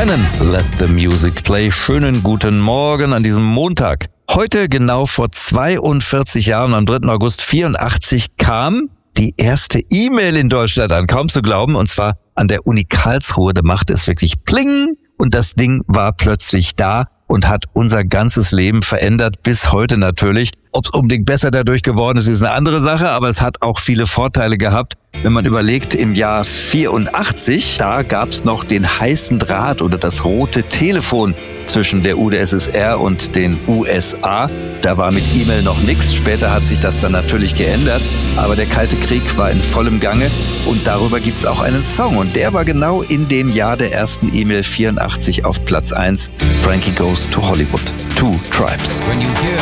Einen Let the Music Play. Schönen guten Morgen an diesem Montag. Heute genau vor 42 Jahren, am 3. August 84, kam die erste E-Mail in Deutschland an. Kaum zu glauben, und zwar an der Uni Karlsruhe. Da machte es wirklich Pling und das Ding war plötzlich da und hat unser ganzes Leben verändert, bis heute natürlich. Ob es unbedingt besser dadurch geworden ist, ist eine andere Sache, aber es hat auch viele Vorteile gehabt. Wenn man überlegt, im Jahr 84, da gab es noch den heißen Draht oder das rote Telefon zwischen der UdSSR und den USA. Da war mit E-Mail noch nichts. Später hat sich das dann natürlich geändert. Aber der Kalte Krieg war in vollem Gange und darüber gibt es auch einen Song. Und der war genau in dem Jahr der ersten E-Mail 84 auf Platz 1. Frankie Goes to Hollywood. Two Tribes. When you hear